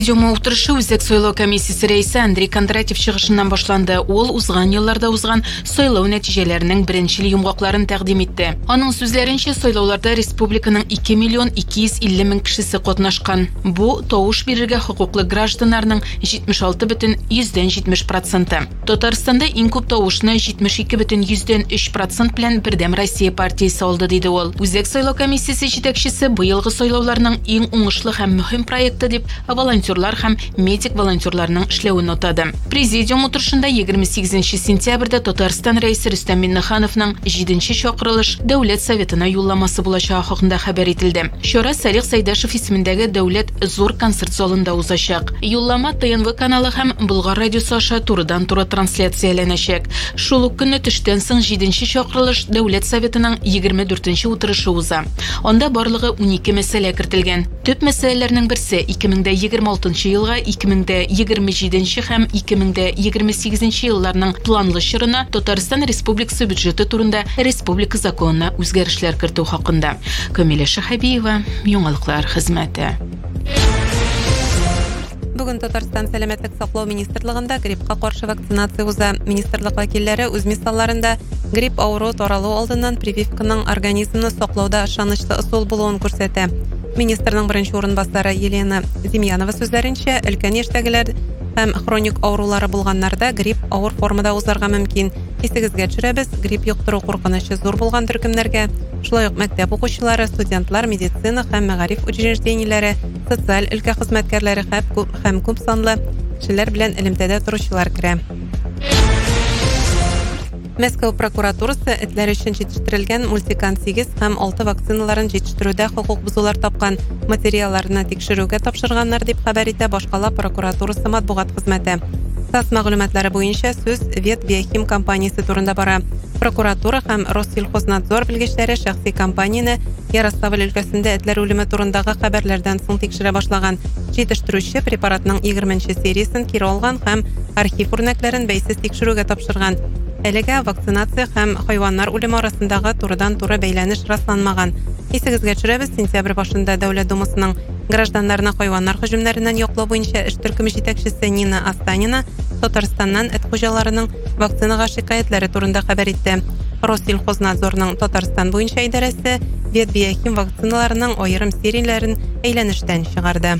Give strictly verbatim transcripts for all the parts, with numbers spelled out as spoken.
Президиумы утырышы үзәк сайлау комиссиясе рәисе Андрей Кондратьев чыгышыннан башланды. Ул узган елларда узган сайлау нәтиҗәләренең беренче йомгакларын тәкъдим итте. Аның сүзләренчә, сайлауларда республиканың ике миллион ике йөз илле мең кешесе катнашкан. Бу тавыш бирергә хокуклы гражданнарның җитмеш алты бөтен йөздән җитмеш проценты. Татарстанда иң күп тавышны җитмеш ике бөтен йөздән өч процент белән Бердәм Россия партиясе алды, диде ул. Үзәк сайлау комиссиясе җитәкчесе быелгы сайлауларның иң уңышлы һәм мөһим проекты дип волонтерлар һәм медик волонтерларның эшләвен атады. Президиум утырышында егерме сигезенче сентябрьдә Татарстан рәисе Рөстәм Миңнехановның җиденче чакырылыш Дәүләт Советына юлламасы булачагы хакында хәбәр ителде. Чара Салих Сайдашев исемендәге Дәүләт зур концерт залында узачак. Юллама Т Н В каналы һәм Болгар радиосы аша турыдан-туры трансляцияләнәчәк. Шул ук көнне төштән соң җиденче чакырылыш Дәүләт Советының егерме дүртенче утырышы уза. Анда барлыгы унике мәсьәлә кертелгән. Төп мәсьәләләрнең берсе ике мең егерме алтынчы елга, ике мең егерме җиденче һәм ике мең егерме сигезенче елларның планлы чорына Татарстан Республикасы бюджеты турында республика законына үзгәрешләр кертү хакында. Камилә Шәһәбиева, Яңалыклар хезмәте. Бүген Татарстан сәламәтлек саклау министрлыгында гриппка каршы вакцинация уза. Министрлык вәкилләре үз мисалларында грипп авыру таралу алдыннан прививканың организмны саклауда ышанычлы ысул булуын күрсәтә. Министрның беренче урынбасары Елена Демьянова сүзләренчә, өлкән яшьтәгеләр һәм хроник авырулары булганнарда грипп авыр формада узарга мөмкин. Исегезгә төшерәбез, грипп юктыру куркынычы зур булган төркемнәргә, шулай ук мәктәп укучылары, студентлар, медицина һәм мәгариф учреждениеләре, социаль өлкә хезмәткәрләре һәм күп санлы кешеләр белән элемтәдә торучылар керә. Мәскәү прокуратурасы этләр өчен җитештерелгән мультикан сигез һәм алты вакциналарын җитештерүдә хокук бузулар тапкан материалларны тикшерүгә тапшырганнар дип хәбәр итә Башкала прокуратурасы матбугат хезмәте. ТАСС мәгълүматлары буенча сүз Ветбиохим компаниясе турында бара. Прокуратура һәм Россельхознадзор белгечләре шәхси компанияне Ярославль өлкәсендә этләр үлеме турындагы хәбәрләрдән соң тикшерә башлаган. Җитештерүче препаратның егерменче сериясын кире алган һәм архив үрнәкләрен бәйсез тикшерүгә тапшырган. Әлегә вакцинация һәм хайваннар үлеме арасындагы турыдан-туры бәйләнеш расланмаган. Исегезгә төшерәбез, сентябрь башында Дәүләт Думасының гражданнарны хайваннар һөҗүмнәреннән яклау буенча эш төркеме җитәкчесе Нина Астанина Татарстаннан эт хуҗаларының вакцинага шикаятьләре турында хәбәр итте. Россельхознадзорның Татарстан буенча идарәсе Ветбиохим вакциналарының аерым серияләрен әйләнештән чыгарды.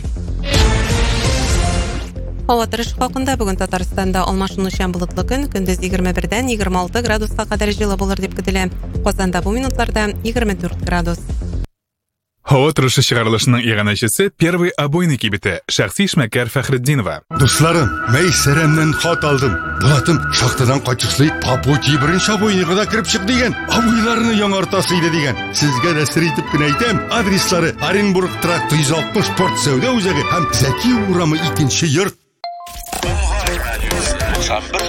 Һава торышы хакында бүген Татарстанда алмашынучан болытлы көн, көндез егерме бердән егерме алты градуска кадәр җылы булыр дип көтелә. Казанда бу минутларда егерме дүрт градус. Һава торышы чыгарылышының иганәчесе Первый обойный кибете шәхси эшмәкәр Фәхретдинова. Дусларым, Мәйсәрәмнән хат алдым. Булатым шахтадан качышлый Папути беренче обойныйга да кирип чык дигән. Обойларны яңартасы иде дигән. Сезгә дә сер итеп кенә әйтәм. Адреслары Оренбург тракт йөз алтмыш спорт сәүдә үзәге һәм Зәки урамы икенче йорт.